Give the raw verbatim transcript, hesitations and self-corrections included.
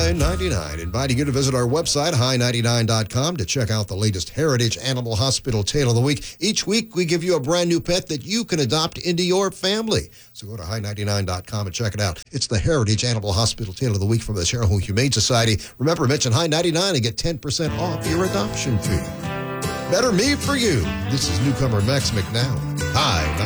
Hi ninety-nine, inviting you to visit our website, hi ninety-nine dot com, to check out the latest Heritage Animal Hospital Tale of the Week. Each week, we give you a brand new pet that you can adopt into your family. So go to hi ninety-nine dot com and check it out. It's the Heritage Animal Hospital Tale of the Week from the Cherokee Humane Society. Remember, mention Hi ninety-nine and get ten percent off your adoption fee. Better me for you. This is newcomer Max McNown. Hi